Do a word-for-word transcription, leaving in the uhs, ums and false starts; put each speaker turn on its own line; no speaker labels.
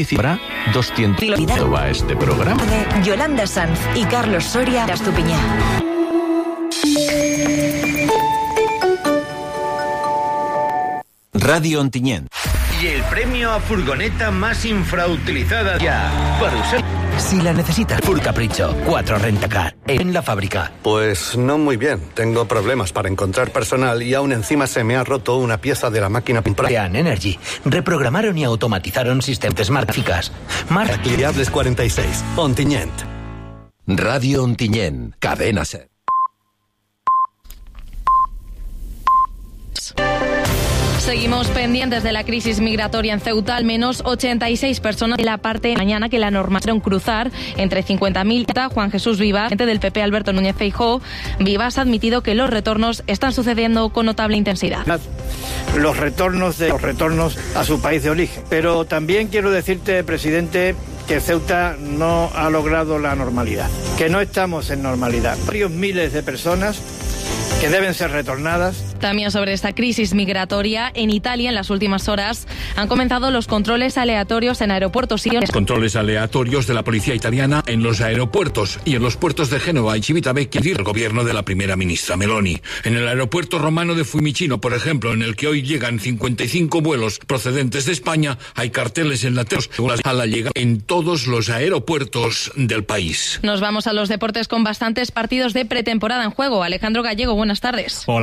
Habrá doscientos. Va este programa.
Yolanda Sanz y Carlos Soria Astupiñá.
Radio Ontinyent.
Y el premio a furgoneta más infrautilizada ya. Para usar.
Si la necesita, Fur Capricho, cuatro Rentacar, en la fábrica.
Pues no muy bien. Tengo problemas para encontrar personal y aún encima se me ha roto una pieza de la máquina pintura.
Tean Energy. Reprogramaron y automatizaron sistemas marcas. Mar...
Cliables cuarenta y seis. Ontinyent.
Radio Ontinyent. Cadena Ser.
Seguimos pendientes de la crisis migratoria en Ceuta. Al menos ochenta y seis personas de la parte de mañana que la normaron cruzar entre cincuenta mil. Juan Jesús Vivas, presidente del P P Alberto Núñez Feijóo, Vivas ha admitido que los retornos están sucediendo con notable intensidad.
Los retornos de los retornos a su país de origen. Pero también quiero decirte, presidente, que Ceuta no ha logrado la normalidad, que no estamos en normalidad. Varios miles de personas que deben ser retornadas.
También sobre esta crisis migratoria, en Italia en las últimas horas han comenzado los controles aleatorios en aeropuertos y...
Controles aleatorios de la policía italiana en los aeropuertos y en los puertos de Génova y Civitavecchia, el gobierno de la primera ministra Meloni. En el aeropuerto romano de Fiumicino, por ejemplo, en el que hoy llegan cincuenta y cinco vuelos procedentes de España, hay carteles enlateados a la llegada en todos los aeropuertos del país.
Nos vamos a los deportes con bastantes partidos de pretemporada en juego. Alejandro Gallego, buenas tardes.
Hola.